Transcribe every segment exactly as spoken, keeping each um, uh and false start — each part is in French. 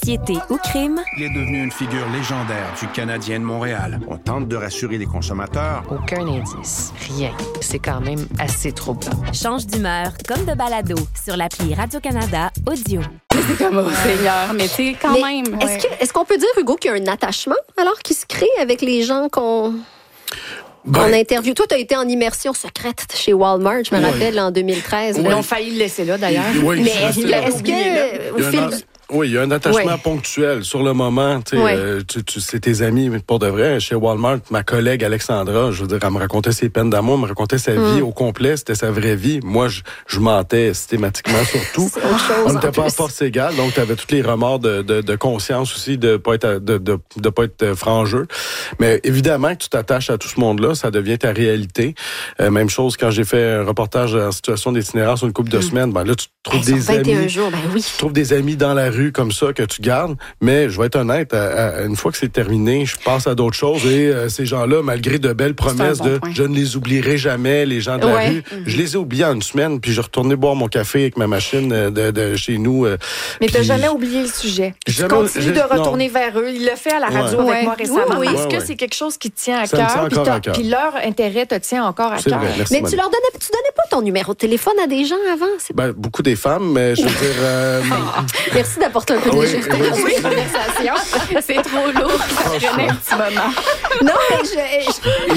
Piété ou crime? Il est devenu une figure légendaire du Canadien de Montréal. On tente de rassurer les consommateurs. Aucun indice, rien. C'est quand même assez troublant. Change d'humeur comme de balado sur l'appli Radio-Canada Audio. C'est comme au Seigneur, mais tu sais, quand mais même. Est-ce, ouais. que, est-ce qu'on peut dire, Hugo, qu'il y a un attachement alors qui se crée avec les gens qu'on... Ben, en interview. Toi, tu as été en immersion secrète chez Walmart, je me ouais. rappelle, en deux mille treize. Ouais. Ils ont failli le laisser là, d'ailleurs. Oui, Mais c'est- est-ce, c'est- que- est-ce que, au Il y a fil un- du... Oui, il y a un attachement Ouais. ponctuel sur le moment. Tu sais, Ouais. euh, tu, tu, c'est tes amis, mais pour de vrai. Chez Walmart, ma collègue Alexandra, je veux dire, elle me racontait ses peines d'amour, elle me racontait sa Mm. vie au complet, c'était sa vraie vie. Moi, je, je mentais systématiquement sur tout. C'est autre chose, On en n'était pas à plus. force égale, donc tu avais tous les remords de, de, de conscience aussi de pas être à- de, de, de pas être euh, franc-jeu. Mais évidemment que tu t'attaches à tout ce monde-là, ça devient ta réalité. Euh, même chose quand j'ai fait un reportage en situation d'itinérance sur une couple de Mm. semaines. Ben là, tu trouves Hey, des sur vingt et un amis. jours, ben oui. Tu trouves des amis dans la rue comme ça que tu gardes, mais je vais être honnête, à- à- une fois que c'est terminé, je passe à d'autres choses et euh, ces gens-là, malgré de belles promesses bon de point. je ne les oublierai jamais, les gens de la Ouais. rue, je les ai oubliés en une semaine, puis je retournais boire mon café avec ma machine euh, de, de chez nous. euh, Mais t'as puis- jamais oublié le sujet. Tu Jamais- continues j'ai- de retourner non. vers eux. Il l'a fait à la radio Ouais. avec Ouais. moi récemment Oui, oui. parce Ouais, que ouais. c'est quelque chose qui te tient à Ça me tient cœur. encore Puis, à t'as- cœur. puis leur intérêt te tient encore à C'est cœur. vrai, merci. Mais tu Monique. leur donnais, tu donnais pas ton numéro de téléphone à des gens avant? C'est... Ben, beaucoup des femmes, mais je veux dire... euh, Merci d'apporter un peu de Oui, légèreté oui. dans cette conversation. C'est trop lourd. Ça prenait un petit moment. Non, mais je... je-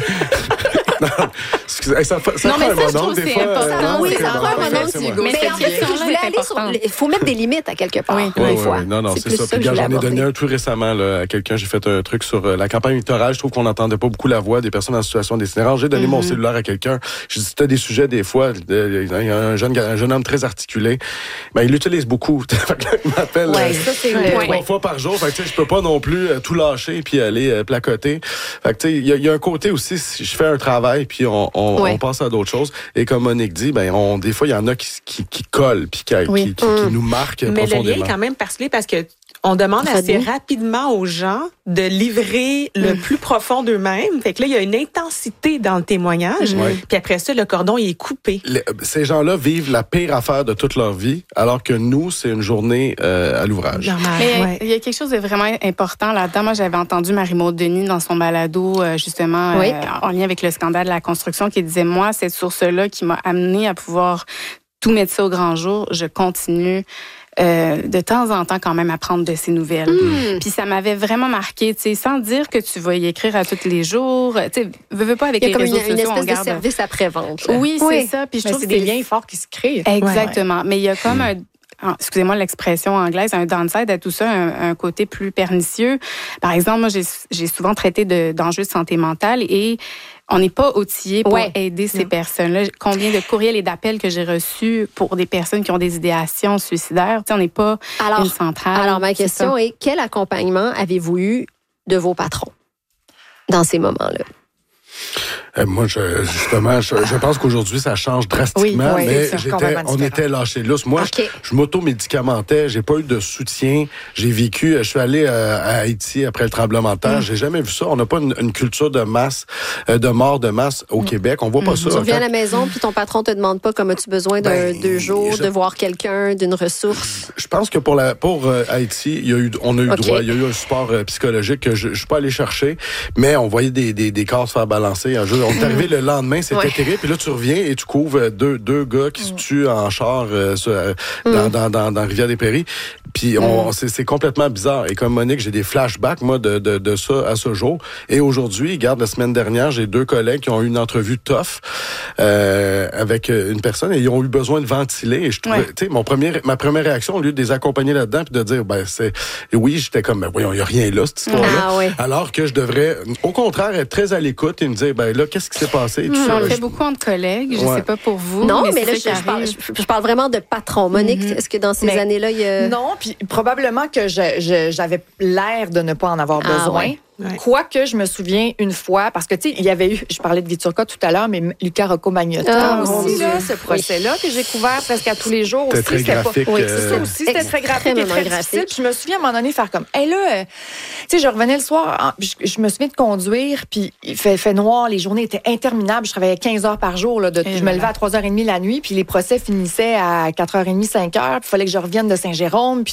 mais- non, excusez, hey, ça, fa- ça Non, prend mais un ça, je mononcle, trouve des c'est fois, euh, important. non, Oui, c'est ça bon, prend un c'est mononcle, c'est moi. Hugo. Mais cette en fait, c'est que je question-là voulais est aller sur... importante. Il faut mettre des limites à quelque part, Oui. des Oui, fois. oui, non, non, c'est, plus ça. ça Puis, que je gars, voulais j'en ai donné aborder. un tout récemment là, à quelqu'un. J'ai fait un truc sur euh, la campagne électorale. Je trouve qu'on n'entendait pas beaucoup la voix des personnes en situation d'itinérance. J'ai donné mon cellulaire à quelqu'un. J'ai dit, si t'as des sujets, des fois, euh, il y a un jeune, gars- un jeune homme très articulé. Ben, il l'utilise beaucoup. Fait que là, il m'appelle Ouais, euh, ça, c'est trois, le- trois ouais. fois par jour. Fait que, tu sais, je peux pas non plus euh, tout lâcher puis aller euh, placoter. Fait que, tu sais, il y, a- il y a un côté aussi, si je fais un travail puis on, on, Ouais. on passe à d'autres choses. Et comme Monique dit, ben, on, des fois, il y en a qui, qui, qui collent puis qui, Oui. qui, qui, qui nous marquent Mais le lien profondément. est quand même particulier parce que on demande assez Redis. rapidement aux gens de livrer le plus profond d'eux-mêmes. Fait que là, il y a une intensité dans le témoignage. Ouais. Puis après ça, le cordon, il est coupé. Les- ces gens-là vivent la pire affaire de toute leur vie, alors que nous, c'est une journée euh, à l'ouvrage. Normal. Mais ouais. il y a quelque chose de vraiment important là-dedans. Moi, j'avais entendu Marie-Maud Denis dans son balado, euh, justement, Oui. euh, en lien avec le scandale de la construction, qui disait, moi, cette source-là qui m'a amené à pouvoir tout mettre ça au grand jour, je continue euh, de temps en temps quand même à prendre de ses nouvelles. Hmm. Puis ça m'avait vraiment marqué, tu sais, sans dire que tu vas y écrire à tous les jours. Tu sais, veux, veux pas avec Il y a les comme une, réseaux une sociaux, on espèce de garde... service après-vente. là. Oui, Oui. c'est ça. Puis je Mais trouve c'est que des liens forts qui se créent. Exactement. Mais il y a comme un, en- excusez-moi l'expression anglaise, un downside à tout ça, un, un côté plus pernicieux. Par exemple, moi, j'ai, j'ai souvent traité de, d'enjeux de santé mentale et on n'est pas outillé pour Ouais. aider ces personnes-là. Combien de courriels et d'appels que j'ai reçus pour des personnes qui ont des idéations suicidaires. Tu sais, on n'est pas Alors, une centrale. alors, ma c'est question ça. est, quel accompagnement avez-vous eu de vos patrons dans ces moments-là? Euh, moi, je, justement, je, je pense qu'aujourd'hui, ça change drastiquement, Oui, oui, mais c'est j'étais, complètement on différent. était lâchés lousse. Moi, OK. je, je m'auto-médicamentais, j'ai pas eu de soutien. J'ai vécu, je suis allé euh, à Haïti après le tremblement de terre. J'ai jamais vu ça. On n'a pas une, une culture de masse, euh, de mort de masse au Québec. On voit pas ça. Tu reviens à Quand- la maison, puis ton patron te demande pas comme as-tu besoin d'un Ben, deux jours, je- de voir quelqu'un, d'une ressource. Je pense que pour la pour euh, Haïti, il y a eu on a eu OK. droit, il y a eu un support euh, psychologique que je, je suis pas allé chercher, mais on voyait des des des corps se faire balancer. Un jour, on est arrivé le lendemain, c'était Ouais. terrible. Puis là, tu reviens et tu couvres euh, deux deux gars qui se tuent en char euh, sur, euh, dans, dans dans dans Rivière-des-Prairies. Puis on c'est c'est complètement bizarre. Et comme Monique, j'ai des flashbacks moi de de de ça à ce jour. Et aujourd'hui, regarde, la semaine dernière, j'ai deux collègues qui ont eu une entrevue tough euh, avec une personne et ils ont eu besoin de ventiler. Et je trouvais, Ouais. tu sais, mon premier, ma première réaction, au lieu de les accompagner là-dedans puis de dire, ben c'est, et oui, j'étais comme, ben voyons, il y a rien là cette histoire-là. Ah, ouais. Alors que je devrais, au contraire, être très à l'écoute et me dire, ben là, qu'est-ce qui s'est passé et tout ça. On le Je- fait beaucoup entre collègues. Je Ouais. sais pas pour vous. Non, mais, c'est là, ça je, qui je parle, arrive. je- je parle vraiment de patron. Monique, Mhm. est-ce que dans ces Mais- années-là, il y a... Non, puis probablement que je- je- j'avais l'air de ne pas en avoir Ah, besoin. ouais. Ouais. Quoique, je me souviens une fois, parce que, tu sais, il y avait eu, je parlais de Viturca tout à l'heure, mais Lucas Rocco-Magnotta Ah, mon aussi, Dieu. là, ce procès-là que j'ai couvert presque à tous les jours C'était aussi. très C'était pas- graphique. Oui, euh, C'est ça aussi, c'était très graphique et Extrêmement très graphique. difficile. Puis je me souviens à un moment donné faire comme, hé là, euh, tu sais, je revenais le soir, en- puis je, je me souviens de conduire, puis il fait, fait noir, les journées étaient interminables. Je travaillais quinze heures par jour. Là, de, Et je me voilà. levais à trois heures trente la nuit, puis les procès finissaient à quatre heures trente, cinq heures, puis il fallait que je revienne de Saint-Jérôme. Puis